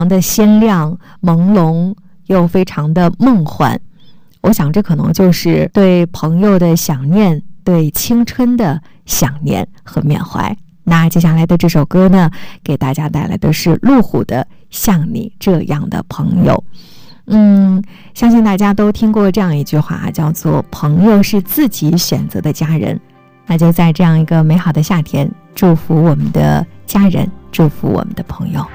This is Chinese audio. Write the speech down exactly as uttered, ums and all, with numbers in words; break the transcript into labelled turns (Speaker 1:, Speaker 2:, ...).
Speaker 1: 的鲜亮朦胧又非常的梦幻。我想这可能就是对朋友的想念，对青春的想念和缅怀。那接下来的这首歌呢，给大家带来的是路虎的《像你这样的朋友》。嗯，相信大家都听过这样一句话，叫做朋友是自己选择的家人。那就在这样一个美好的夏天，祝福我们的家人，祝福我们的朋友。